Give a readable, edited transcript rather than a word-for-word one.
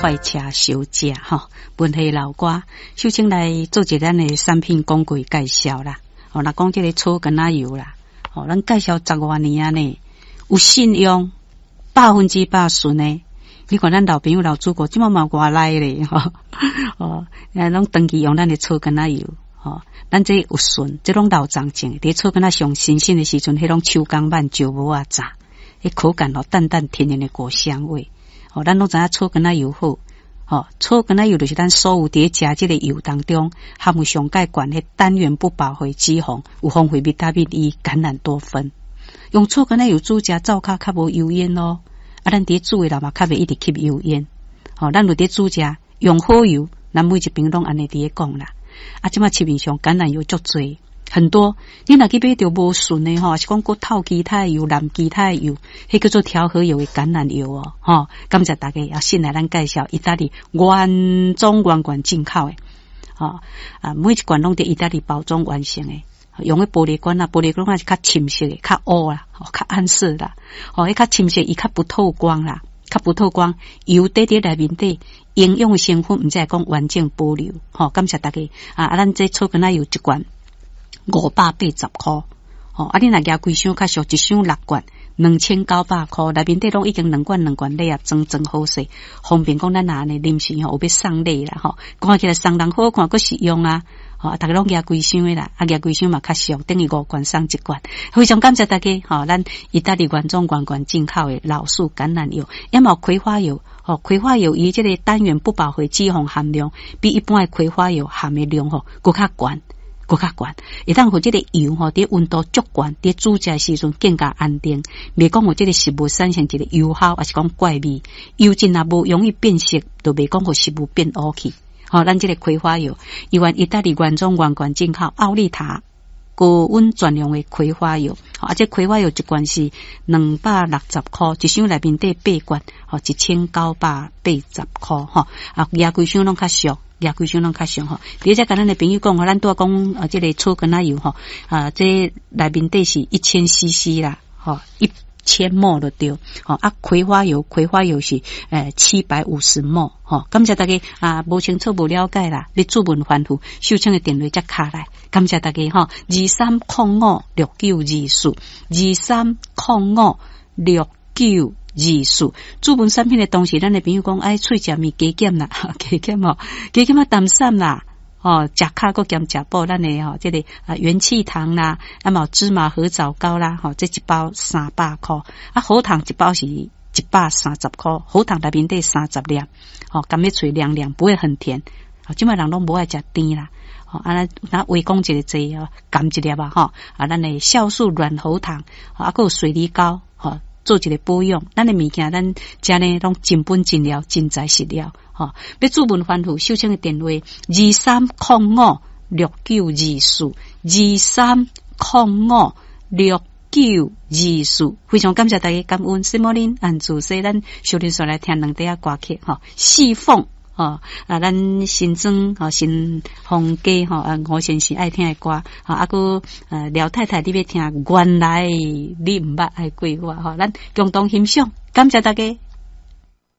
快车小姐哈，本地老歌，首先来做一咱的产品广告介绍啦。哦，那讲这个草根仔油啦，哦，咱介绍10多年啊呢，有信用，100%顺的。你看咱老朋友老祖国，即嘛嘛外来咧吼，哦，拢长期用咱的草根仔油，哦，咱这有顺，这拢老长种，伫草根仔上新鲜的时阵，迄种手工慢石无啊炸，迄口感哦淡淡甜甜的果香味。哦，咱拢知影草根仔油好，哦，草根仔油就是咱所有伫食这个油当中含有上介悬的单元不饱和脂肪，有丰富维他命 E、橄榄多酚。用草根仔油煮食，灶骹较无油烟咯。啊，咱伫煮的啦嘛，较袂一直吸油烟。哦，咱有伫煮食用好油，咱每一边拢安尼伫咧讲啦。啊，即马市面上橄榄油足多。很多，你若去买着无顺的吼，是讲过透其他的油、蓝其他的油，迄叫做调和油的橄榄油哦，吼，感谢大家也先来咱介绍意大利原装原罐进口的，哦啊，每一罐拢伫意大利包装完成的，用的玻璃罐啊，玻璃罐是较深色的，较乌啦，较暗色啦，哦，迄较深色伊较不透光啦，较不透光，油滴伫内面底，营养的成分毋才会讲完整保留，吼，感谢大家啊，咱这草根仔油一罐。580块，哦，啊，你若加规箱较俗，一箱6罐，2900块，内面底拢已经2罐礼盒装好势，方便讲咱安尼临时吼有要送礼啦吼，看起来送人好看，佫实用啊，哦，大家拢加规箱的啦，啊，加规箱嘛较俗，等于5罐送1罐，非常感谢大家，吼，咱意大利原装原罐进口的老树橄榄油，也有葵花油，哦，葵花油伊这个单元不饱和脂肪含量比一般的葵花油含的量吼佫较悬。更较悬，会当互这个油吼，伫温度足悬，伫煮食时阵更加安定。袂讲互这个食物产生一个油耗，还是讲怪味。油质若无容易变色，就袂讲互食物变乌去。吼，咱这个葵花油，由意大利原装原罐进口，奥利塔高温专用的葵花油。啊，这葵花油一罐是260块，一箱内面底8罐，吼，1980块，吼，啊，亚规箱拢较俗。亚规箱拢较上吼，而且甲咱的朋友讲吼，咱拄讲这个草根仔油吼，这内面底是1000cc 啦，吼，1000ml 就对，吼啊，葵花油是750ml，吼，感谢大家啊，无清楚无了解啦，你主文反复，收听的电话才卡来，感谢大家吼，23056924，23056924。主本产品的同时，咱的朋友讲，哎，喙食咪加减啦，加减啊淡散啦，哦，食卡个减食补，咱的吼，这个元气糖啦，那么芝麻合枣糕啦，吼，这一包300块，啊，喉糖一包是130块，喉糖内面底30粒，哦，甘要喙凉凉，不会很甜，哦，即卖人拢无爱食甜啦，哦，啊，咱微讲一个剂哦，甘一粒吧，吼，啊，咱的酵素软喉糖，啊，还有水梨膏，吼。做一个保养，咱的物件咱食呢拢真本真料真材实料，吼！要主文反复收听的电话23056924，23056924，非常感谢大家感恩，什么人按住说咱小林说来听两底下歌曲，吼，细凤。哦，啊，咱新庄吼新红街吼吴先生爱听的歌，吼啊个廖太太你要听，原来你毋捌爱过我吼，咱共同欣赏，感谢大家。